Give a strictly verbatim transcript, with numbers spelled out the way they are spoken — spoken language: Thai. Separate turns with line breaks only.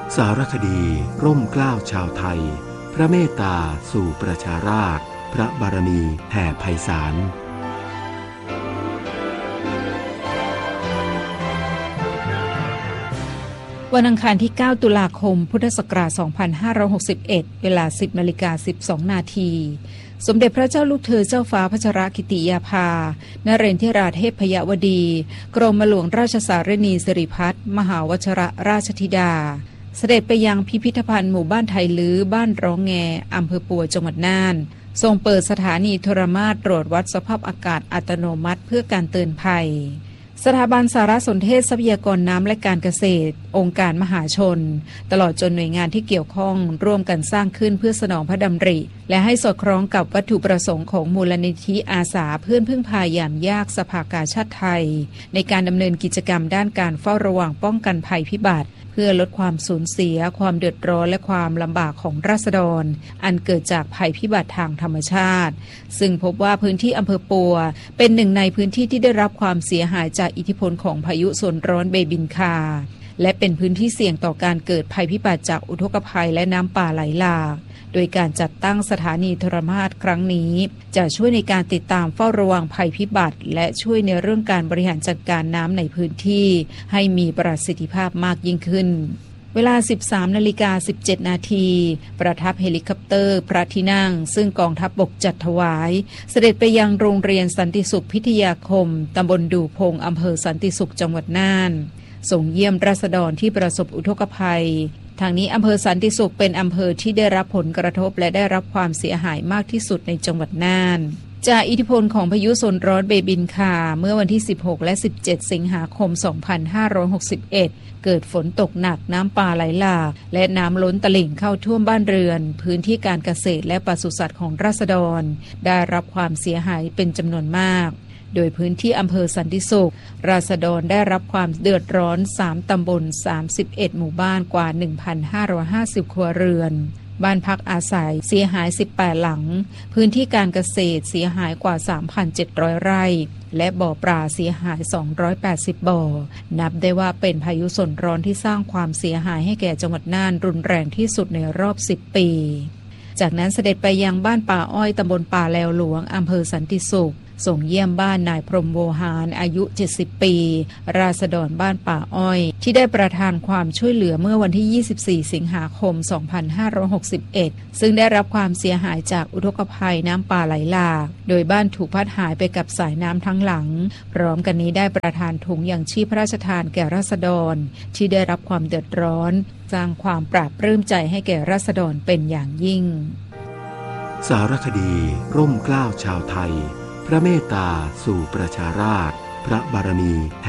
สารคดีร่มเกล้าชาวไทยพระเมตตาสู่ประชาราษฎร์พระบารมีแผ่ไพศาล
วันอังคารที่เก้าตุลาคมพุทธศักราชสองพันห้าร้อยหกสิบเอ็ดเวลา สิบนาฬิกาสิบสองนาทีสมเด็จพระเจ้าลูกเธอเจ้าฟ้าพัชรกิติยาภานเรนทิราเทพยวดีกรมหลวงราชสารนีสิริพัฒน์มหาวชรราชธิดาเสด็จไปยังพิพิธภัณฑ์หมู่บ้านไทยลื้อบ้านร้องแงอำเภอปัวจังหวัดน่านทรงเปิดสถานีโทรมาตรตรวจวัดสภาพอากาศอัตโนมัติเพื่อการเตือนภัยสถาบันสารสนเทศทรัพยากรน้ำและการเกษตรองค์การมหาชนตลอดจนหน่วยงานที่เกี่ยวข้องร่วมกันสร้างขึ้นเพื่อสนองพระดำริและให้สอดคล้องกับวัตถุประสงค์ของมูลนิธิอาสาเพื่อนพึ่งพายามยากสภากาชาดไทยในการดำเนินกิจกรรมด้านการเฝ้าระวังป้องกันภัยพิบัติเพื่อลดความสูญเสียความเดือดร้อนและความลำบากของราษฎรอันเกิดจากภัยพิบัติทางธรรมชาติซึ่งพบว่าพื้นที่อำเภอปัวเป็นหนึ่งในพื้นที่ที่ได้รับความเสียหายจากอิทธิพลของพายุโซนร้อนเบบินคาและเป็นพื้นที่เสี่ยงต่อการเกิดภัยพิบัติจากอุทกภัยและน้ำป่าไหลหลากโดยการจัดตั้งสถานีโทรมาตรครั้งนี้จะช่วยในการติดตามเฝ้าระวังภัยพิบัติและช่วยในเรื่องการบริหารจัดการน้ำในพื้นที่ให้มีประสิทธิภาพมากยิ่งขึ้นเวลา สิบสามนาฬิกาสิบเจ็ดนาทีประทับเฮลิคอปเตอร์พระที่นั่งซึ่งกองทัพบกจัดถวายเสด็จไปยังโรงเรียนสันติสุขพิทยาคมตำบลดูพงอำเภอสันติสุขจังหวัดน่านส่งเยี่ยมราษฎรที่ประสบอุทกภัยทางนี้อำเภอสันติสุขเป็นอำเภอที่ได้รับผลกระทบและได้รับความเสียหายมากที่สุดในจังหวัดน่านจากอิทธิพลของพายุโซนร้อนเบบินคาเมื่อวันที่สิบหกและสิบเจ็ดสิงหาคมสองพันห้าร้อยหกสิบเอ็ดเกิดฝนตกหนักน้ำป่าไหลหลากและน้ำล้นตลิ่งเข้าท่วมบ้านเรือนพื้นที่การเกษตรและปศุสัตว์ของราษฎรได้รับความเสียหายเป็นจำนวนมากโดยพื้นที่อำเภอสันติสุขราษฎรได้รับความเดือดร้อนสามตำบลสามสิบเอ็ดหมู่บ้านกว่า หนึ่งพันห้าร้อยห้าสิบ ครัวเรือนบ้านพักอาศัยเสียหายสิบแปดหลังพื้นที่การเกษตรเสียหายกว่า สามพันเจ็ดร้อย ไร่และบ่อปลาเสียหายสองร้อยแปดสิบบ่อนับได้ว่าเป็นพายุโซนร้อนที่สร้างความเสียหายให้แก่จังหวัดน่านรุนแรงที่สุดในรอบสิบปีจากนั้นเสด็จไปยังบ้านป่าอ้อยตำบลป่าแลวหลวงอำเภอสันติสุขส่งเยี่ยมบ้านนายพรหมโวหารอายุเจ็ดสิบปีราษฎรบ้านป่าอ้อยที่ได้ประทานความช่วยเหลือเมื่อวันที่ยี่สิบสี่สิงหาคมสองพันห้าร้อยหกสิบเอ็ดซึ่งได้รับความเสียหายจากอุทกภัยน้ำป่าไหลหลากโดยบ้านถูกพัดหายไปกับสายน้ำทั้งหลังพร้อมกันนี้ได้ประทานถุงยังชีพพระราชทานแก่ราษฎรที่ได้รับความเดือดร้อนสร้างความปราบปลื้มใจให้แก่ราษฎรเป็นอย่างยิ่ง
สารคดีร่มเกล้าชาวไทยพระเมตตาสู่ประชาราษฎร์พระบารมี